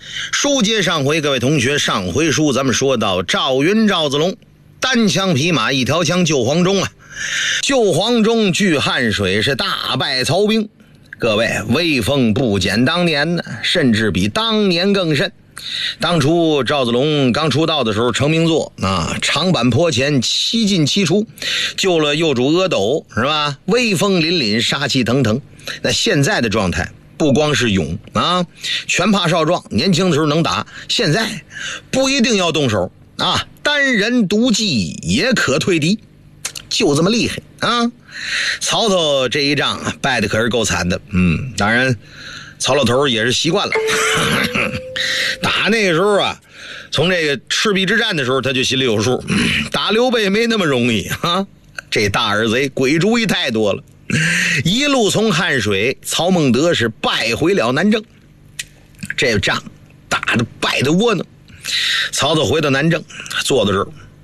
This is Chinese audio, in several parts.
书接上回，各位同学，上回书咱们说到赵云赵子龙单枪匹马一条枪救黄忠啊，救黄忠据汉水是大败曹兵，各位威风不减当年呢，甚至比当年更甚。当初赵子龙刚出道的时候成名作啊，长坂坡前七进七出，救了右主阿斗是吧，威风凛凛，杀气腾腾。那现在的状态不光是勇啊，拳怕少壮，年轻的时候能打，现在不一定要动手啊，单人独骑也可退敌，就这么厉害啊！曹操这一仗败的可是够惨的，当然曹老头也是习惯了打那个时候啊，从这个赤壁之战的时候他就心里有数，打刘备没那么容易啊，这大耳贼鬼主意太多了。一路从汉水，曹孟德是败回了南郑，这仗打得败得窝囊。曹操回到南郑，坐在这儿，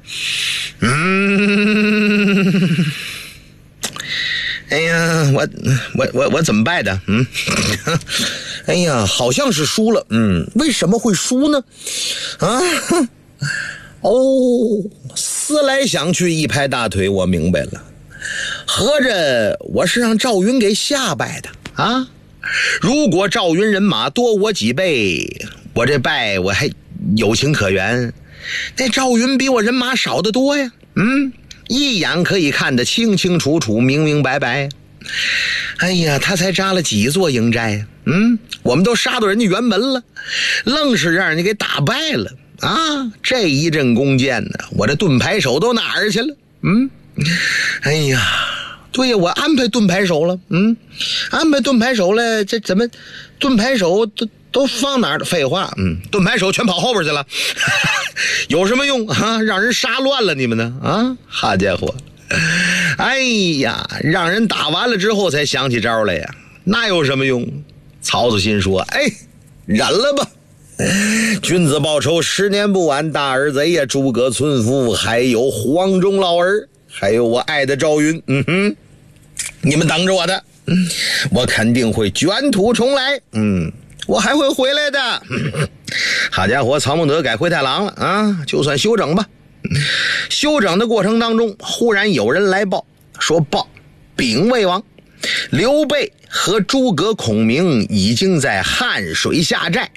哎呀，我怎么败的？哎呀，好像是输了。为什么会输呢？思来想去，一拍大腿，我明白了。合着我是让赵云给吓败的啊！如果赵云人马多我几倍，我这败我还有情可原。那赵云比我人马少得多呀，一眼可以看得清清楚楚，明明白白。哎呀，他才扎了几座营寨，我们都杀到人家辕门了，愣是让人家给打败了啊！这一阵弓箭呢，我这盾牌手都哪儿去了？哎呀，对呀，我安排盾牌手了，安排盾牌手了，这怎么盾牌手都放哪儿了？废话，盾牌手全跑后边去了，有什么用啊？让人杀乱了你们呢啊！好家伙，哎呀，让人打完了之后才想起招来呀，那有什么用？曹操心说，忍了吧。君子报仇10年不晚，大耳贼呀，诸葛村夫，还有黄忠老儿，还有我爱的赵云，你们等着我的，我肯定会卷土重来，我还会回来的。好家伙，曹孟德改灰太狼了啊！就算休整吧。休整的过程当中，忽然有人来报，说报禀魏王，刘备和诸葛孔明已经在汉水下寨。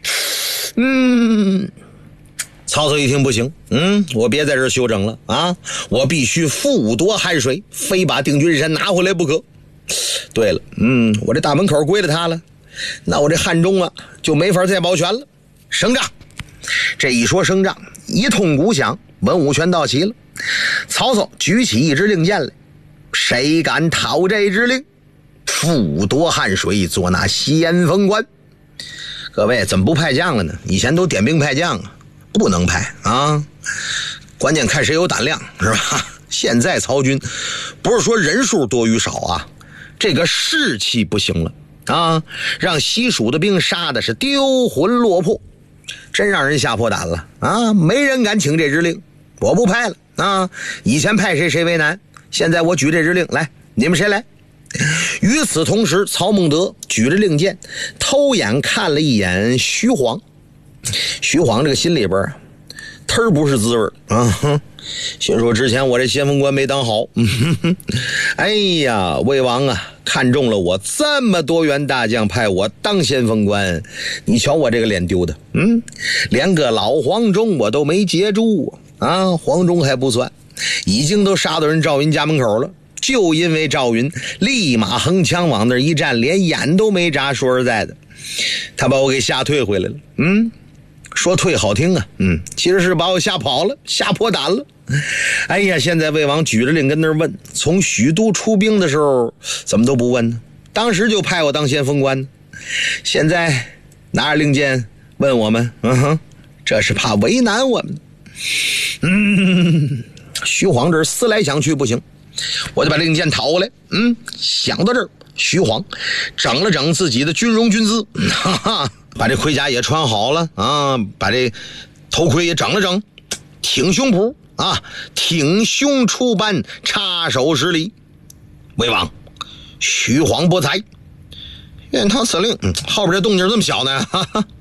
曹操一听不行，我别在这儿休整了啊！我必须复夺汉水，非把定军山拿回来不可。对了，我这大门口归了他了，那我这汉中啊就没法再保全了。升帐，这一说升帐，一通鼓响，文武全到齐了。曹操举起一支令箭来，谁敢讨这支令，复夺汉水，做那先锋官。各位怎么不派将了呢？以前都点兵派将啊，不能派啊，关键看谁有胆量是吧？现在曹军不是说人数多与少啊，这个士气不行了啊，让西蜀的兵杀的是丢魂落魄，真让人吓破胆了啊！没人敢请这支令，我不派了啊！以前派谁谁为难，现在我举这支令来，你们谁来？与此同时，曹孟德举着令箭，偷眼看了一眼徐晃。徐晃这个心里边忒不是滋味啊！心说之前我这先锋官没当好，哎呀，魏王啊，看中了我这么多员大将，派我当先锋官，你瞧我这个脸丢的，连个老黄忠我都没截住啊！黄忠还不算，已经都杀到人赵云家门口了。就因为赵云立马横枪往那儿一站，连眼都没眨，说实在的，他把我给吓退回来了。说退好听啊，其实是把我吓跑了，吓破胆了。哎呀，现在魏王举着令跟那儿问，从许都出兵的时候怎么都不问呢？当时就派我当先锋官，现在拿着令箭问我们，这是怕为难我们。徐晃这思来想去不行，我就把令箭讨过来。想到这儿，徐晃整了整自己的军容军姿，把这盔甲也穿好了啊，把这头盔也整了整，挺胸脯啊，挺胸出班，插手施礼。魏王，徐晃不才，愿唐司令，后边这动静这么小呢？